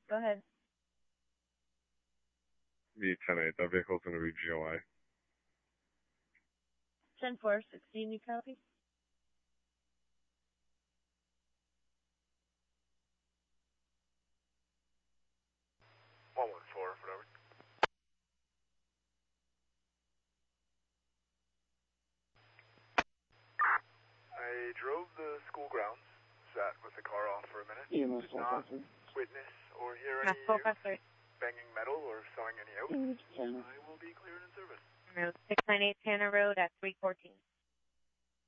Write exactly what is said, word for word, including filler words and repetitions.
Go ahead. V ten eight, that vehicle's going to be G O I. ten four sixteen, you copy? one one four, whatever. I drove the school grounds, sat with the car off for a minute. E M S Did not witness or hear any use, banging metal or sawing any out. I will be cleared in service. six nine eight Tanner Road at three fourteen.